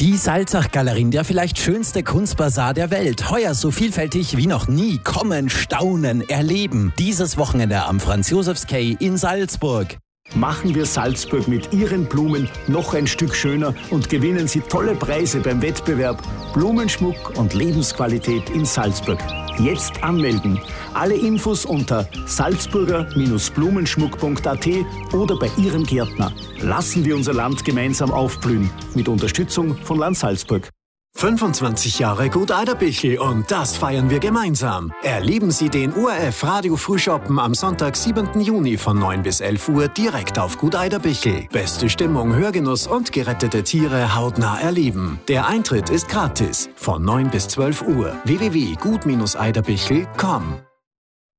Die Salzach-Galerie, der vielleicht schönste Kunstbazar der Welt. Heuer so vielfältig wie noch nie. Kommen, staunen, erleben. Dieses Wochenende am Franz-Josefs-Quai in Salzburg. Machen wir Salzburg mit Ihren Blumen noch ein Stück schöner und gewinnen Sie tolle Preise beim Wettbewerb Blumenschmuck und Lebensqualität in Salzburg. Jetzt anmelden. Alle Infos unter salzburger-blumenschmuck.at oder bei Ihrem Gärtner. Lassen wir unser Land gemeinsam aufblühen. Mit Unterstützung von Land Salzburg. 25 Jahre Gut Eiderbichl und das feiern wir gemeinsam. Erleben Sie den ORF Radio Frühschoppen am Sonntag, 7. Juni von 9 bis 11 Uhr direkt auf Gut Eiderbichl. Beste Stimmung, Hörgenuss und gerettete Tiere hautnah erleben. Der Eintritt ist gratis von 9 bis 12 Uhr. www.gut-eiderbichl.com